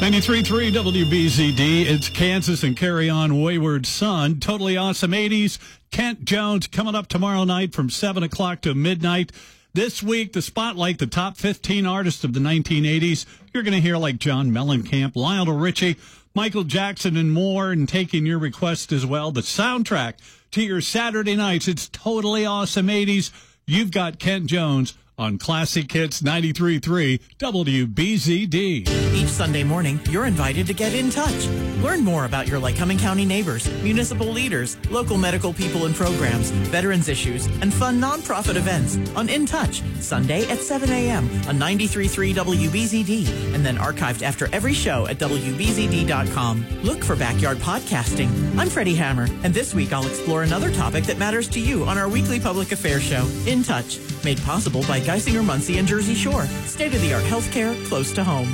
93.3 WBZD. It's Kansas and Carry On Wayward Son. Totally awesome 80s. Kent Jones coming up tomorrow night from 7 o'clock to midnight. This week, the spotlight, the top 15 artists of the 1980s. You're going to hear like John Mellencamp, Lionel Richie, Michael Jackson, and more, and taking your request as well. The soundtrack to your Saturday nights. It's Totally Awesome 80s. You've got Kent Jones on Classic Hits 93.3 WBZD. Each Sunday morning, you're invited to get in touch. Learn more about your Lycoming County neighbors, municipal leaders, local medical people and programs, veterans issues, and fun nonprofit events on In Touch, Sunday at 7 a.m. on 93.3 WBZD, and then archived after every show at WBZD.com. Look for Backyard Podcasting. I'm Freddie Hammer, and this week I'll explore another topic that matters to you on our weekly public affairs show, In Touch, made possible by Geisinger, Muncie, and Jersey Shore. State-of-the-art healthcare close to home.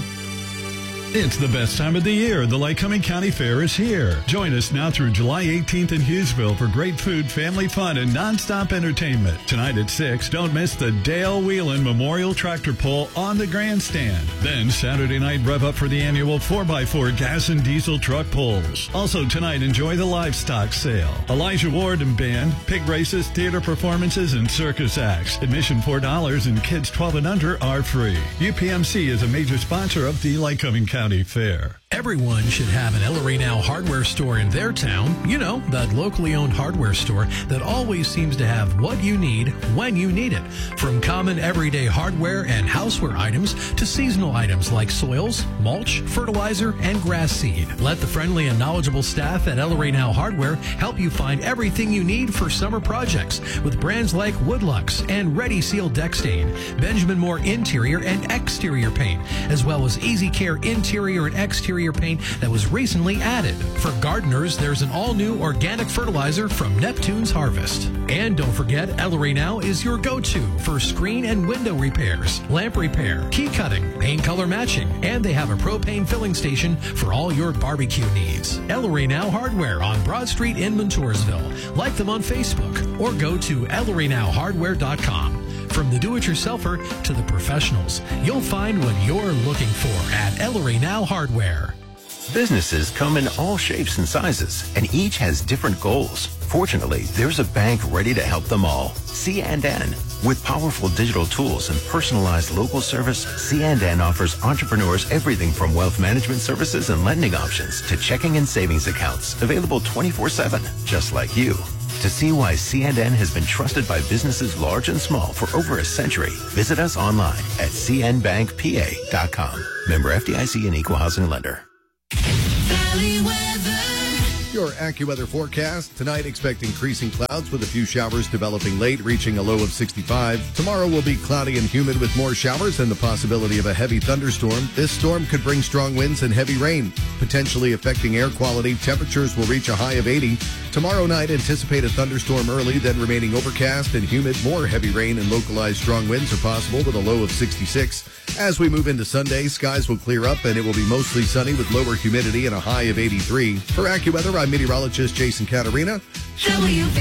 It's the best time of the year. The Lycoming County Fair is here. Join us now through July 18th in Hughesville for great food, family fun, and nonstop entertainment. Tonight at 6, don't miss the Dale Whelan Memorial Tractor Pull on the grandstand. Then Saturday night, rev up for the annual 4x4 gas and diesel truck pulls. Also tonight, enjoy the livestock sale. Elijah Ward and Band, pig races, theater performances, and circus acts. Admission $4 and kids 12 and under are free. UPMC is a major sponsor of the Lycoming County Fair. Everyone should have an El Rey Now hardware store in their town. You know, that locally owned hardware store that always seems to have what you need when you need it. From common everyday hardware and houseware items to seasonal items like soils, mulch, fertilizer, and grass seed. Let the friendly and knowledgeable staff at El Rey Now Hardware help you find everything you need for summer projects with brands like Woodlux and Ready Seal Deck Stain, Benjamin Moore interior and exterior paint, as well as Easy Care interior and exterior paint that was recently added. For gardeners, there's an all-new organic fertilizer from Neptune's Harvest. And don't forget, El Rey Now is your go-to for screen and window repairs, lamp repair, key cutting, paint color matching, and they have a propane filling station for all your barbecue needs. El Rey Now Hardware on Broad Street in Montoursville. Like them on Facebook or go to elreynowhardware.com. From the do-it-yourselfer to the professionals, you'll find what you're looking for at El Rey Now Hardware. Businesses come in all shapes and sizes, and each has different goals. Fortunately, there's a bank ready to help them all. C&N. With powerful digital tools and personalized local service, C&N offers entrepreneurs everything from wealth management services and lending options to checking and savings accounts, available 24/7, just like you. To see why C&N has been trusted by businesses large and small for over a century, visit us online at cnbankpa.com. Member FDIC and Equal Housing Lender. Your AccuWeather forecast. Tonight, expect increasing clouds with a few showers developing late, reaching a low of 65. Tomorrow will be cloudy and humid with more showers and the possibility of a heavy thunderstorm. This storm could bring strong winds and heavy rain, potentially affecting air quality. Temperatures will reach a high of 80. Tomorrow night, anticipate a thunderstorm early, then remaining overcast and humid. More heavy rain and localized strong winds are possible with a low of 66. As we move into Sunday, skies will clear up and it will be mostly sunny with lower humidity and a high of 83. For AccuWeather, I'm meteorologist Jason Caterina.